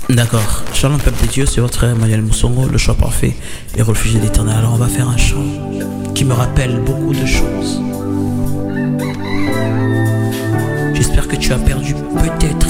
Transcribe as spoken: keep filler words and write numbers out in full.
D'accord. Shalom peuple de Dieu, c'est votre frère Emmanuel Moussongo, le choix parfait et réfugié d'éternel. Alors on va faire un chant qui me rappelle beaucoup de choses. J'espère que tu as perdu peut-être